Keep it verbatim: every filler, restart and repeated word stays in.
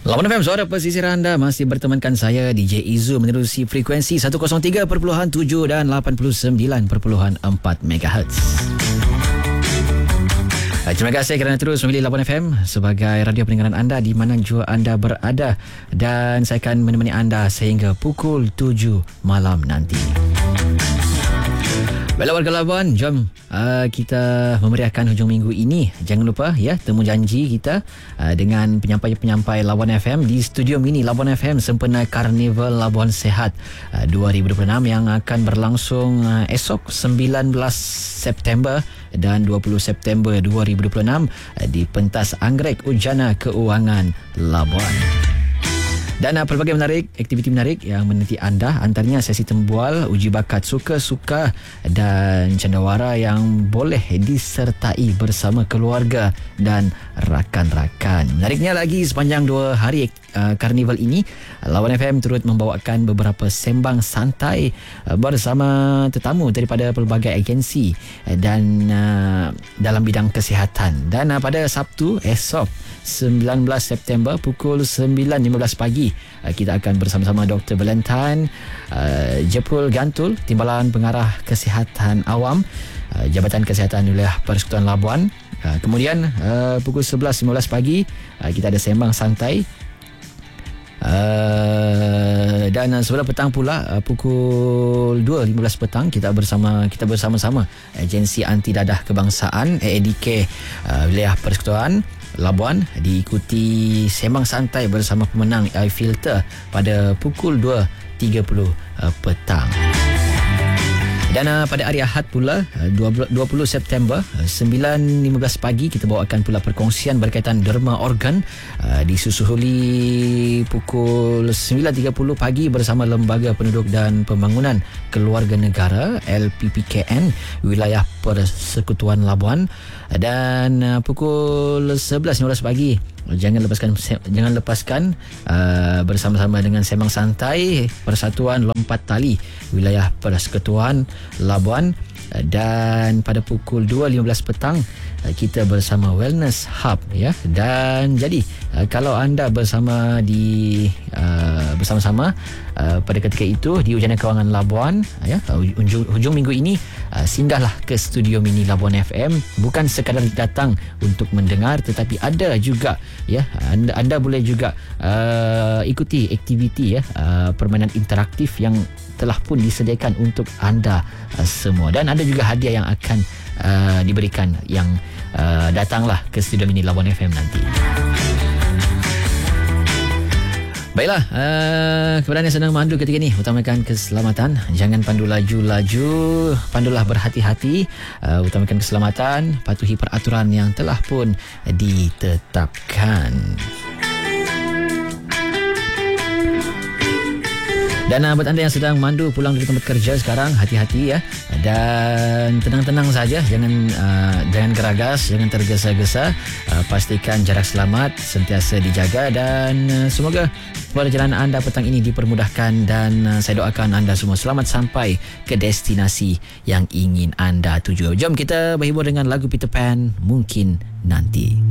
Lawan F M, suara pesisir anda masih bertemankan saya D J Izu menerusi frekuensi seratus tiga perpuluhan tujuh dan lapan puluh sembilan perpuluhan empat megahertz. Terima kasih kerana terus memilih Lawan F M sebagai radio pendengaran anda di mana jua anda berada, dan saya akan menemani anda sehingga pukul tujuh malam nanti. Baiklah warga Labuan, jom uh, kita memeriahkan hujung minggu ini. Jangan lupa ya, temu janji kita uh, dengan penyampai-penyampai Labuan F M di studio mini Labuan F M sempena Karnival Labuan Sehat uh, dua ribu dua puluh enam yang akan berlangsung uh, esok sembilan belas September dan dua puluh September dua ribu dua puluh enam uh, di pentas Anggrek Ujana Keuangan Labuan. Dan uh, pelbagai menarik, aktiviti menarik yang menanti anda, antaranya sesi tembual, uji bakat suka-suka dan cendawara yang boleh disertai bersama keluarga dan rakan-rakan. Menariknya lagi, sepanjang dua hari uh, karnival ini, Lawan F M turut membawakan beberapa sembang santai uh, bersama tetamu daripada pelbagai agensi uh, dan uh, dalam bidang kesihatan. Dan uh, pada Sabtu esok sembilan belas September pukul sembilan lima belas pagi kita akan bersama-sama Doktor Valentine uh, Jepul Gantul, Timbalan Pengarah Kesihatan Awam uh, Jabatan Kesihatan Wilayah Persekutuan Labuan. uh, Kemudian uh, pukul sebelas lima belas pagi uh, kita ada sembang santai. Uh, dan uh, sebelah petang pula uh, pukul dua lima belas petang kita bersama kita bersama-sama Agensi Anti Dadah Kebangsaan A A D K uh, Wilayah Persekutuan Labuan, diikuti sembang santai bersama pemenang iFilter pada pukul dua tiga puluh uh, petang. Dan uh, pada hari Ahad pula uh, dua puluh September uh, sembilan lima belas pagi kita bawakan pula perkongsian berkaitan derma organ uh, disusuhuli pukul sembilan tiga puluh pagi bersama Lembaga Penduduk dan Pembangunan Keluarga Negara L P P K N Wilayah Persekutuan Labuan. Dan uh, pukul sebelas lima belas pagi jangan lepaskan jangan lepaskan uh, bersama-sama dengan sembang santai Persatuan Lompat Tali Wilayah Persekutuan Labuan. Dan pada pukul dua lima belas petang kita bersama Wellness Hub ya. Dan jadi kalau anda bersama di uh, bersama-sama uh, pada ketika itu di Ujana Keuangan Labuan ya, hujung, hujung minggu ini uh, singgahlah ke studio mini Labuan F M, bukan sekadar datang untuk mendengar, tetapi ada juga ya, anda, anda boleh juga uh, ikuti aktiviti ya, uh, permainan interaktif yang telah pun disediakan untuk anda uh, semua, dan ada juga hadiah yang akan uh, diberikan yang uh, datanglah ke studio mini Labuan F M nanti. Baiklah, uh, kepada anda sedang memandu ketika ini, utamakan keselamatan. Jangan pandu laju-laju, pandulah berhati-hati, uh, utamakan keselamatan, patuhi peraturan yang telah pun ditetapkan. Dan uh, buat anda yang sedang mandu pulang dari tempat kerja sekarang, hati-hati ya, dan tenang-tenang saja, jangan uh, jangan geragas, jangan tergesa-gesa, uh, pastikan jarak selamat sentiasa dijaga, dan uh, semoga perjalanan anda petang ini dipermudahkan, dan uh, saya doakan anda semua selamat sampai ke destinasi yang ingin anda tuju. Jom kita berhibur dengan lagu Peter Pan, Mungkin Nanti.